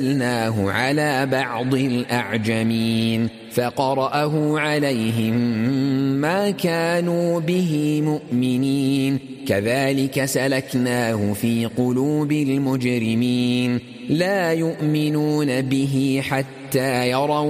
نزلناه على بعض الأعجمين فقرأه عليهم ما كانوا به مؤمنين كذلك سلكناه في قلوب المجرمين لا يؤمنون به حتى يروا